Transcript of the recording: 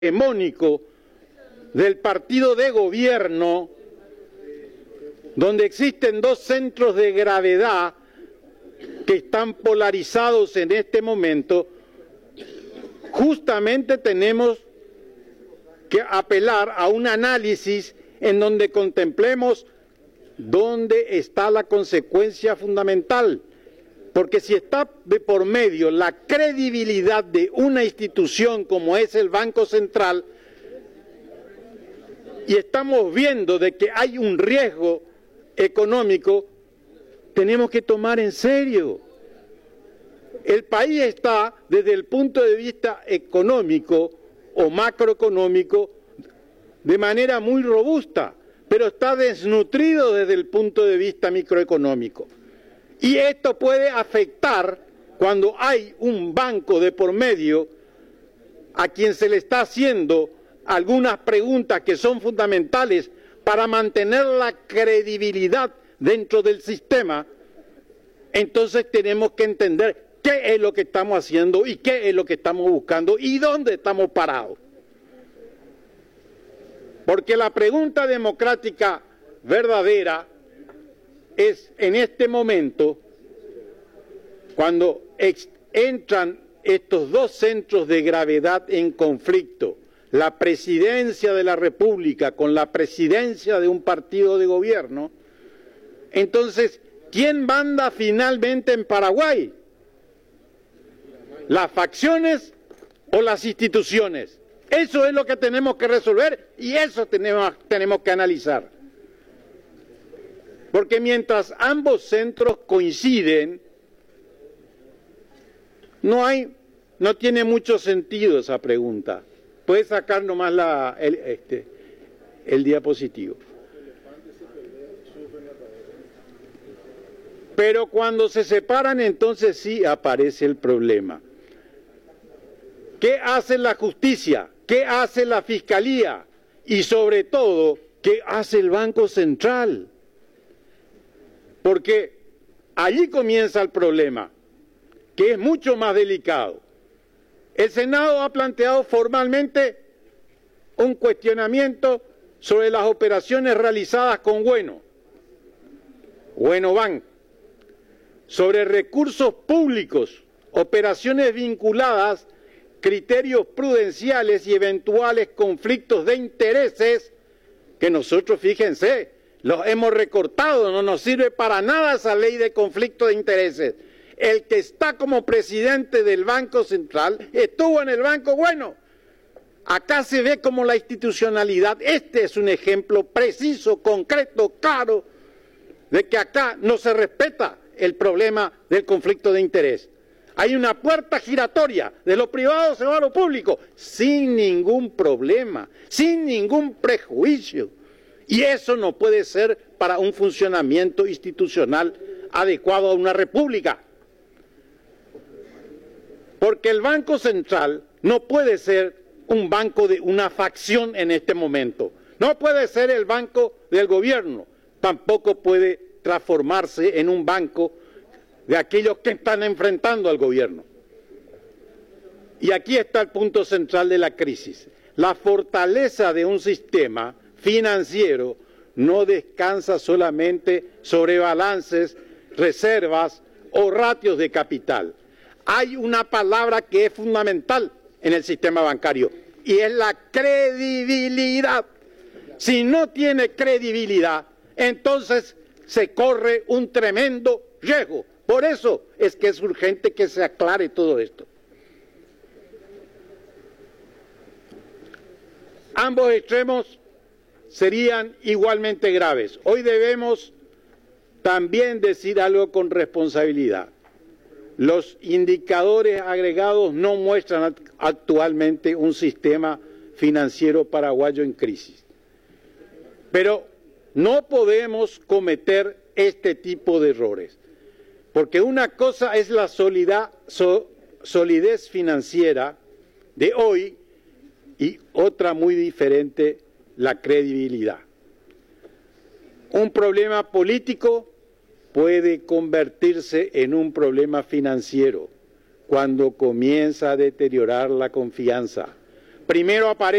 hegemónico del partido de gobierno, donde existen dos centros de gravedad que están polarizados en este momento, justamente tenemos que apelar a un análisis en donde contemplemos dónde está la consecuencia fundamental. Porque si está de por medio la credibilidad de una institución como es el Banco Central, y estamos viendo de que hay un riesgo económico, tenemos que tomar en serio. El país está, desde el punto de vista económico o macroeconómico, de manera muy robusta, pero está desnutrido desde el punto de vista microeconómico. Y esto puede afectar cuando hay un banco de por medio a quien se le está haciendo algunas preguntas que son fundamentales para mantener la credibilidad dentro del sistema. Entonces tenemos que entender qué es lo que estamos haciendo y qué es lo que estamos buscando y dónde estamos parados. Porque la pregunta democrática verdadera es en este momento, cuando entran estos dos centros de gravedad en conflicto, la presidencia de la República con la presidencia de un partido de gobierno, entonces, ¿quién manda finalmente en Paraguay? ¿Las facciones o las instituciones? Eso es lo que tenemos que resolver y eso tenemos que analizar. Porque mientras ambos centros coinciden, no tiene mucho sentido esa pregunta. Puedes sacar nomás el diapositivo. Pero cuando se separan, entonces sí aparece el problema. ¿Qué hace la justicia? ¿Qué hace la fiscalía? Y sobre todo, ¿qué hace el Banco Central? Porque allí comienza el problema, que es mucho más delicado. El Senado ha planteado formalmente un cuestionamiento sobre las operaciones realizadas con Bueno Bank, sobre recursos públicos, operaciones vinculadas, criterios prudenciales y eventuales conflictos de intereses, que nosotros, fíjense, los hemos recortado, no nos sirve para nada esa ley de conflicto de intereses. El que está como presidente del Banco Central estuvo en el Banco Bueno. Acá se ve como la institucionalidad. Este es un ejemplo preciso, concreto, claro, de que acá no se respeta el problema del conflicto de interés. Hay una puerta giratoria, de lo privado se va a lo público, sin ningún problema, sin ningún prejuicio. Y eso no puede ser para un funcionamiento institucional adecuado a una república. Porque el Banco Central no puede ser un banco de una facción en este momento. No puede ser el banco del gobierno. Tampoco puede transformarse en un banco de aquellos que están enfrentando al gobierno. Y aquí está el punto central de la crisis. La fortaleza de un sistema financiero no descansa solamente sobre balances, reservas o ratios de capital. Hay una palabra que es fundamental en el sistema bancario y es la credibilidad. Si no tiene credibilidad, entonces se corre un tremendo riesgo. Por eso es que es urgente que se aclare todo esto. Ambos extremos serían igualmente graves. Hoy debemos también decir algo con responsabilidad. Los indicadores agregados no muestran actualmente un sistema financiero paraguayo en crisis. Pero no podemos cometer este tipo de errores, porque una cosa es la solidez financiera de hoy y otra muy diferente, la credibilidad. Un problema político puede convertirse en un problema financiero cuando comienza a deteriorar la confianza, Primero aparece